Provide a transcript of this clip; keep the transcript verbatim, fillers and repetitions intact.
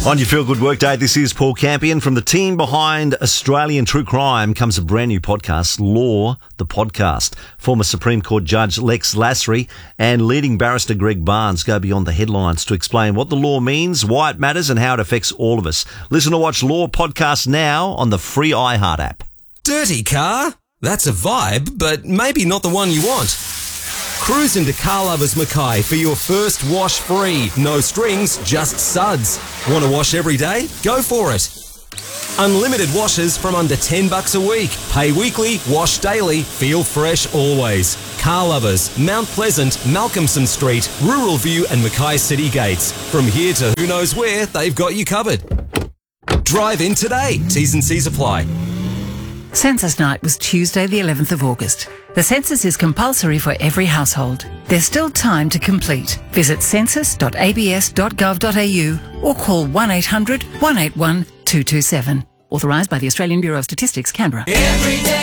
On your Feel Good Workday, this is Paul Campion. From the team behind Australian True Crime comes a brand new podcast, Law, the Podcast. Former Supreme Court Judge Lex Lasry and leading barrister Greg Barnes go beyond the headlines to explain what the law means, why it matters and how it affects all of us. Listen to watch Law Podcast now on the free iHeart app. Dirty car? That's a vibe, but maybe not the one you want. Cruise into Car Lovers Mackay for your first wash free. No strings, just suds. Want to wash every day? Go for it. Unlimited washes from under ten bucks a week. Pay weekly, wash daily, feel fresh always. Car Lovers, Mount Pleasant, Malcolmson Street, Rural View and Mackay City Gates. From here to who knows where, they've got you covered. Drive in today. T's and C's apply. Census night was Tuesday the eleventh of August. The census is compulsory for every household. There's still time to complete. Visit census dot a b s dot gov dot a u or call one eight hundred, one eight one, two two seven. Authorised by the Australian Bureau of Statistics, Canberra. Every day